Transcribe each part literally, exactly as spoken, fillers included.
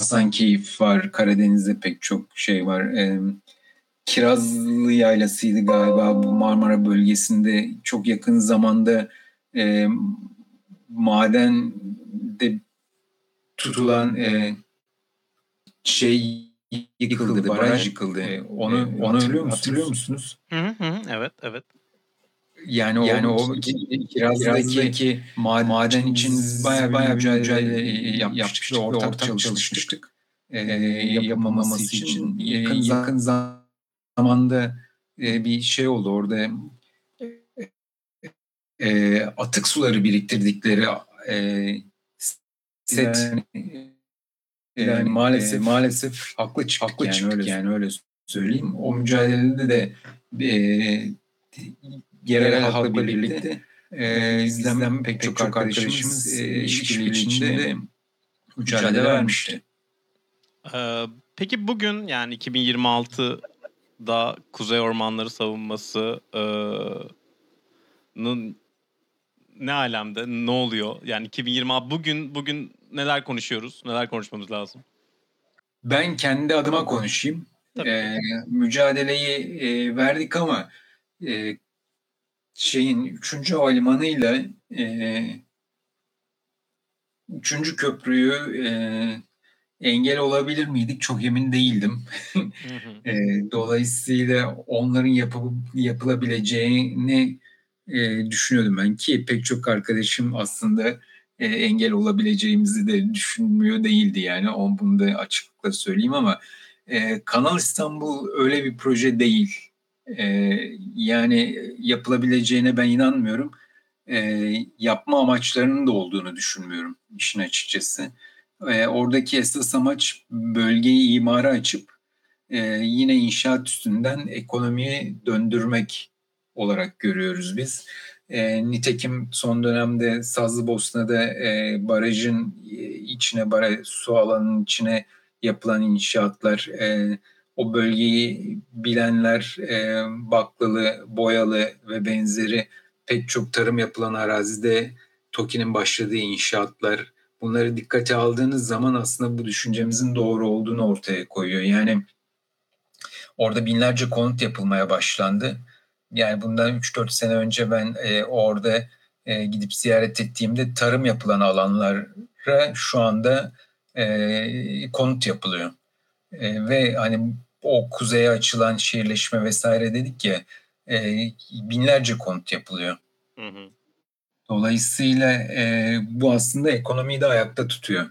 Hasankeyf var. Karadeniz'de pek çok şey var. Ee, Kirazlı Yaylası'ydı galiba bu Marmara bölgesinde çok yakın zamanda e, madende tutulan e, şey yıkıldı, baraj yıkıldı. E, Onu onu Hatırlıyor hatır- hatırlıyor musunuz? musunuz? Hı hı, hı hı. Evet, evet. Yani Yani o o Ki- Ki- Kirazlı'daki Kirazlı'daki maden, maden için için bayağı bayağı bir bir mücadele mücadele e, yapmıştık ve ortak çalışmıştık. E, yapılmaması için e, yakın zamanda e, bir şey oldu orada. E, atık suları biriktirdikleri e, set e, maalesef maalesef haklı çıktık, haklı yani çıktık öyle yani öyle söyleyeyim. O mücadelede de e, yerel halkla birlikte e, bizden pek çok arkadaşımız e, işbirliği içinde mücadele vermişti. Ee, peki bugün yani iki bin yirmi altıda Kuzey Ormanları savunması'nın ne alemde, ne oluyor? Yani iki bin yirmi altı bugün bugün neler konuşuyoruz? Neler konuşmamız lazım? Ben kendi adıma konuşayım. Tabii E, ki. mücadeleyi e, verdik ama e, şeyin üçüncü havalimanıyla e, üçüncü köprüyü e, engel olabilir miydik? Çok emin değildim. Hı hı. E, dolayısıyla onların yapı, yapılabileceğini e, düşünüyordum ben ki pek çok arkadaşım aslında e, engel olabileceğimizi de düşünmüyor değildi, yani onu bunu da açıklıkla söyleyeyim ama e, Kanal İstanbul öyle bir proje değil. E, yani yapılabileceğine ben inanmıyorum. E, yapma amaçlarının da olduğunu düşünmüyorum işin açıkçası. E, oradaki esas amaç bölgeyi imara açıp e, yine inşaat üstünden ekonomiyi döndürmek olarak görüyoruz biz. E, nitekim son dönemde Sazlıbosna'da e, barajın içine, baraj, su alanının içine yapılan inşaatlar, e, o bölgeyi bilenler, e, Baklalı, Boyalı ve benzeri pek çok tarım yapılan arazide TOKİ'nin başladığı inşaatlar, bunları dikkate aldığınız zaman aslında bu düşüncemizin doğru olduğunu ortaya koyuyor. Yani orada binlerce konut yapılmaya başlandı. Yani bundan üç dört sene önce ben e, orada e, gidip ziyaret ettiğimde tarım yapılan alanlara şu anda e, konut yapılıyor. E, ve hani o kuzeye açılan şehirleşme vesaire dedik ya, e, binlerce konut yapılıyor. Hı hı. Dolayısıyla e, bu aslında ekonomiyi de ayakta tutuyor.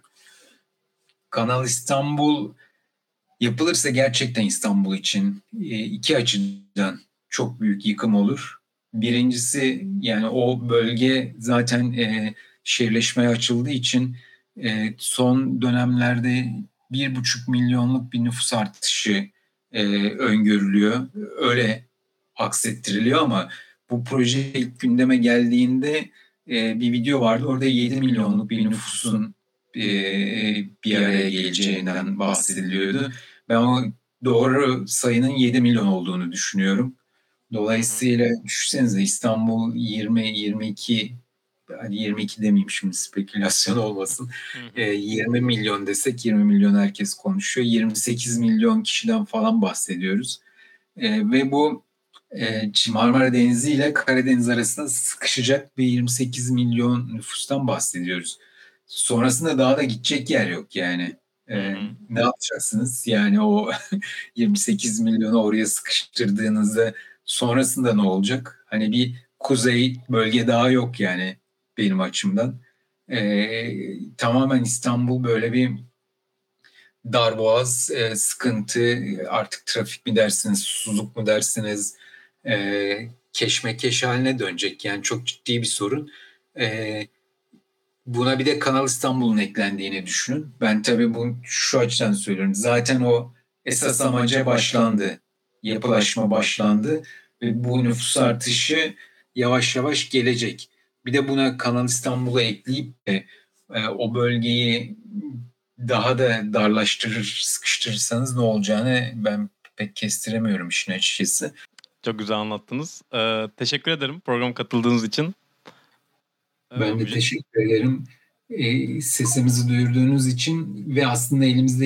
Kanal İstanbul yapılırsa gerçekten İstanbul için e, iki açıdan çok büyük yıkım olur. Birincisi, yani o bölge zaten e, şehirleşmeye açıldığı için e, son dönemlerde bir buçuk milyonluk bir nüfus artışı e, öngörülüyor. Öyle aksettiriliyor ama bu proje ilk gündeme geldiğinde e, bir video vardı. Orada yedi milyonluk bir nüfusun e, bir araya geleceğinden bahsediliyordu. Ben o doğru sayının yedi milyon olduğunu düşünüyorum. Dolayısıyla düşünsenize, İstanbul yirmi yirmi iki, hani yirmi iki demeyeyim şimdi, spekülasyon olmasın. Hı hı. E, yirmi milyon desek, yirmi milyon herkes konuşuyor. yirmi sekiz milyon kişiden falan bahsediyoruz. E, ve bu e, Marmara Denizi ile Karadeniz arasında sıkışacak bir yirmi sekiz milyon nüfustan bahsediyoruz. Sonrasında daha da gidecek yer yok yani. Hı E, hı. ne yapacaksınız? Yani o yirmi sekiz milyonu oraya sıkıştırdığınızda sonrasında ne olacak? Hani bir kuzey bölge daha yok yani benim açımdan. E, tamamen İstanbul böyle bir darboğaz, e, sıkıntı, artık trafik mi dersiniz, susuzluk mu dersiniz, e, keşmekeş haline dönecek. Yani çok ciddi bir sorun. E, buna bir de Kanal İstanbul'un eklendiğini düşünün. Ben tabii bunu şu açıdan söylüyorum. Zaten o esas amaca başlandı. Yapılaşma başlandı ve bu nüfus artışı yavaş yavaş gelecek. Bir de buna Kanal İstanbul'u ekleyip de e, o bölgeyi daha da darlaştırır, sıkıştırırsanız ne olacağını ben pek kestiremiyorum işin açıkçası. Çok güzel anlattınız. Ee, teşekkür ederim programa katıldığınız için. Ee, Ben de müca- teşekkür ederim. E, sesimizi duyurduğunuz için ve aslında elimizde